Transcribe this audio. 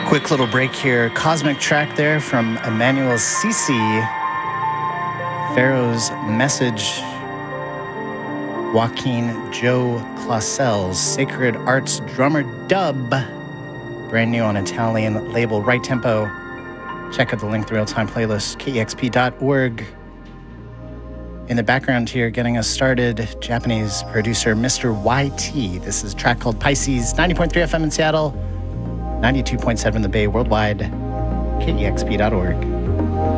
Quick little break here. Cosmic track there from Emmanuel Sisi. Pharaoh's Message. Joaquin Joe Clausel's Sacred Arts Drummer Dub. Brand new on Italian label Right Tempo. Check out the link to the real-time playlist, kexp.org. In the background here, getting us started, Japanese producer Mr. YT. This is a track called Pisces, 90.3 FM in Seattle, 92.7 in the Bay, worldwide, kexp.org.